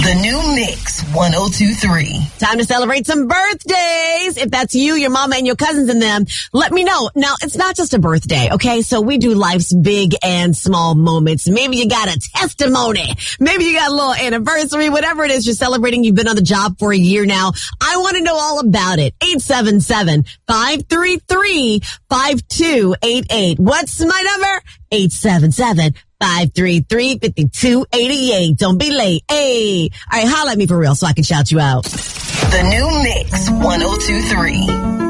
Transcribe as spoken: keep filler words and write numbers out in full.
The new Mix one oh two three. Time to celebrate some birthdays. If that's you, your mama, and your cousins and them, let me know. Now, it's not just a birthday, okay? So we do life's big and small moments. Maybe you got a testimony. Maybe you got a little anniversary, whatever it is you're celebrating. You've been on the job for a year now. I want to know all about it. eight seven seven, five three three, five two eight eight. What's my number? eight seven seven, five three three, five two eight eight. Don't be late. Hey. All right, holla at me for real so I can shout you out. The new Mix one oh two three.